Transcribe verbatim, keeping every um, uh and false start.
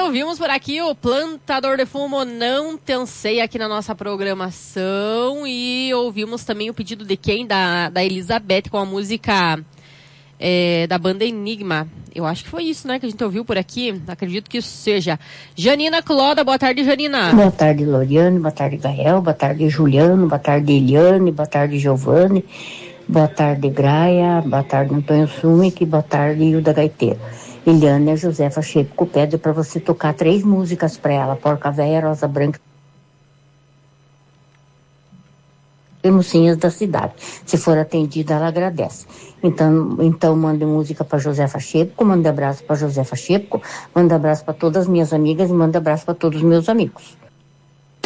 ouvimos por aqui o Plantador de Fumo Não Tensei aqui na nossa programação. E ouvimos também o pedido de quem? Da, da Elizabeth com a música é, da banda Enigma. Eu acho que foi isso, né, que a gente ouviu por aqui. Acredito que isso seja. Janina Cloda, boa tarde, Janina. Boa tarde, Loriane, boa tarde, Gael, boa tarde, Juliano, boa tarde, Eliane, boa tarde, Giovanni, boa tarde, Graia, boa tarde, Antônio Sumic, boa tarde, Hilda Gaiteiro. Eliane, a Josefa Checo pede para você tocar três músicas para ela: Porca Véia, Rosa Branca e Mocinhas da Cidade. Se for atendida, ela agradece. Então, então mande música para Josefa Checo, mande abraço para Josefa Checo, mande abraço para todas as minhas amigas e mande abraço para todos os meus amigos.